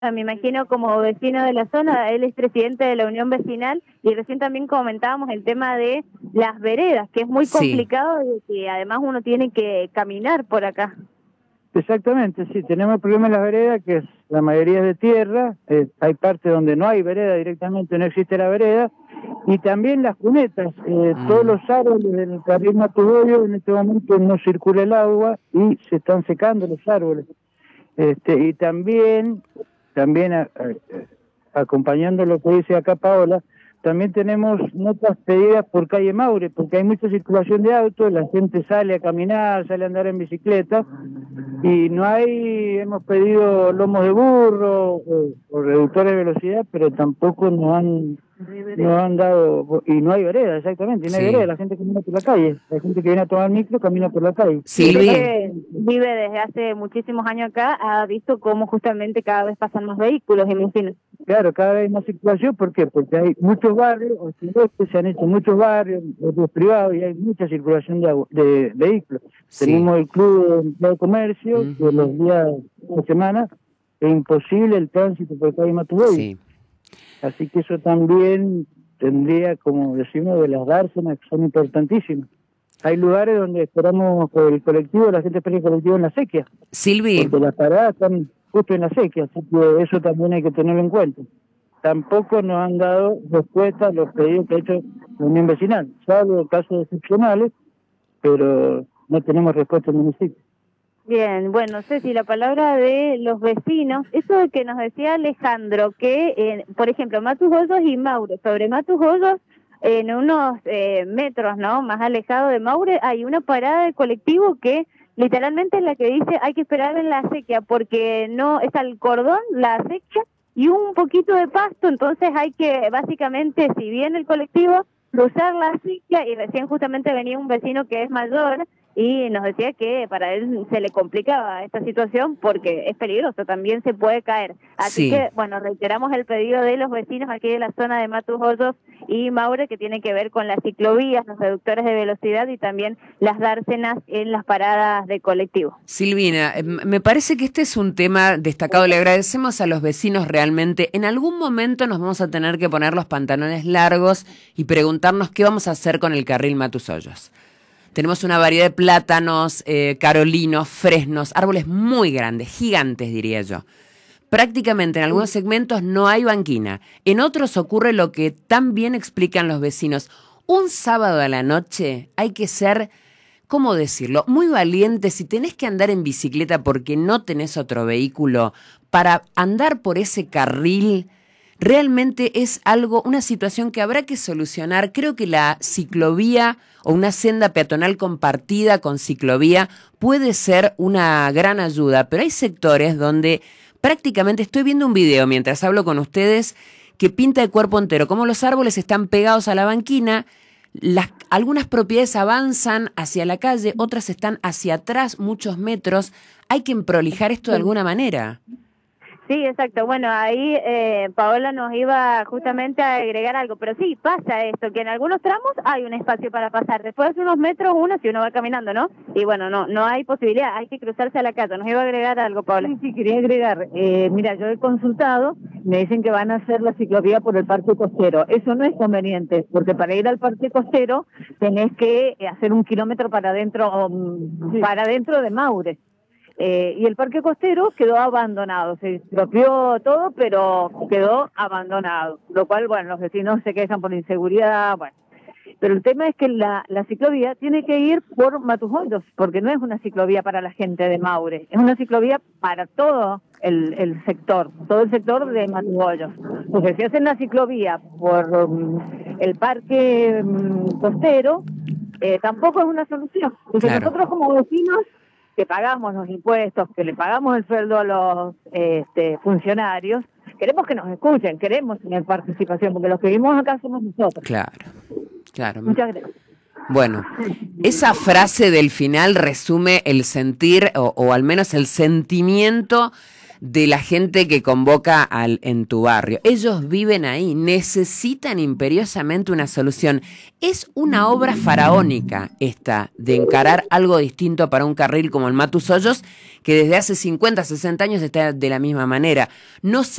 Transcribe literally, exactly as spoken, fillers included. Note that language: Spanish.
Me imagino como vecino de la zona, él es presidente de la Unión Vecinal y recién también comentábamos el tema de las veredas, que es muy Sí. complicado y que además uno tiene que caminar por acá. Exactamente, sí, tenemos el problema en las veredas, que es, la mayoría es de tierra, eh, hay partes donde no hay vereda directamente, no existe la vereda, y también las cunetas, eh, Mm. todos los árboles del carril Matubollo, en este momento no circula el agua y se están secando los árboles. Este, y también, también a, a, acompañando lo que dice acá Paola, también tenemos notas pedidas por calle Maure, porque hay mucha circulación de autos, la gente sale a caminar, sale a andar en bicicleta, y no hay, hemos pedido lomos de burro o, o reductores de velocidad, pero tampoco nos han, nos han dado, y no hay vereda, exactamente, y no hay Sí. vereda, la gente camina por la calle, la gente que viene a tomar micro camina por la calle. Silvi. Usted que vive desde hace muchísimos años acá, ha visto cómo justamente cada vez pasan más vehículos, imagino. Claro, cada vez hay más circulación, ¿por qué? Porque hay muchos barrios, o se han hecho muchos barrios, otros privados, y hay mucha circulación de, de vehículos. Sí. Tenemos el club de comercio, Uh-huh. que los días de semana es imposible el tránsito por calle Matubollo. Sí. Así que eso también tendría, como decimos, de las dársenas, que son importantísimas. Hay lugares donde esperamos por el colectivo, la gente espera el colectivo en la sequía. Silvi. Porque las paradas están justo en la sequía, así que eso también hay que tenerlo en cuenta. Tampoco nos han dado respuesta a los pedidos que ha hecho la Unión Vecinal, salvo casos excepcionales, pero no tenemos respuesta en el municipio. Bien, bueno, Ceci, la palabra de los vecinos, eso que nos decía Alejandro, que, eh, por ejemplo, Matus Hoyos y Maure, sobre Matus Hoyos, en unos eh, metros, ¿no?, más alejado de Maure, hay una parada de colectivo que literalmente es la que dice hay que esperar en la sequía, porque no es al cordón, la sequía, y un poquito de pasto, entonces hay que, básicamente, si viene el colectivo, cruzar la sequía, y recién justamente venía un vecino que es mayor, y nos decía que para él se le complicaba esta situación porque es peligroso, también se puede caer. Así Sí. que, bueno, reiteramos el pedido de los vecinos aquí de la zona de Matus Hoyos y Maure, que tiene que ver con las ciclovías, los reductores de velocidad y también las dársenas en las paradas de colectivo. Silvina, me parece que este es un tema destacado. Le agradecemos a los vecinos realmente. En algún momento nos vamos a tener que poner los pantalones largos y preguntarnos qué vamos a hacer con el carril Matus Hoyos. Tenemos una variedad de plátanos, eh, carolinos, fresnos, árboles muy grandes, gigantes diría yo. Prácticamente en algunos segmentos no hay banquina. En otros ocurre lo que tan bien explican los vecinos. Un sábado a la noche hay que ser, ¿cómo decirlo?, muy valiente. Si tenés que andar en bicicleta porque no tenés otro vehículo, para andar por ese carril, realmente es algo, una situación que habrá que solucionar. Creo que la ciclovía o una senda peatonal compartida con ciclovía puede ser una gran ayuda, pero hay sectores donde prácticamente, estoy viendo un video mientras hablo con ustedes, que pinta el cuerpo entero, como los árboles están pegados a la banquina, las, algunas propiedades avanzan hacia la calle, otras están hacia atrás muchos metros. Hay que emprolijar esto de alguna manera. Sí, exacto. Bueno, ahí eh, Paola nos iba justamente a agregar algo, pero sí, pasa esto, que en algunos tramos hay un espacio para pasar, después de unos metros uno, si uno va caminando, ¿no? Y bueno, no no hay posibilidad, hay que cruzarse a la calle. Nos iba a agregar algo, Paola. Sí, sí, quería agregar, eh, mira, yo he consultado, me dicen que van a hacer la ciclovía por el Parque Costero. Eso no es conveniente, porque para ir al Parque Costero tenés que hacer un kilómetro para adentro, um, sí. para adentro de Maure. Eh, y el Parque Costero quedó abandonado, se expropió todo, pero quedó abandonado, lo cual, bueno, los vecinos se quejan por inseguridad, bueno. Pero el tema es que la, la ciclovía tiene que ir por Matus Hoyos, porque no es una ciclovía para la gente de Maure, es una ciclovía para todo el, el sector, todo el sector de Matus Hoyos. Porque si hacen la ciclovía por um, el Parque um, Costero, eh, tampoco es una solución. Porque Claro. nosotros como vecinos, que pagamos los impuestos, que le pagamos el sueldo a los este, funcionarios, queremos que nos escuchen, queremos tener participación, porque los que vivimos acá somos nosotros. Claro, claro. Muchas gracias. Bueno, esa frase del final resume el sentir, o, o al menos el sentimiento de la gente que convoca al, en tu barrio. Ellos viven ahí, necesitan imperiosamente una solución. Es una obra faraónica esta, de encarar algo distinto para un carril como el Matus Hoyos, que desde hace cincuenta, sesenta años está de la misma manera. No sé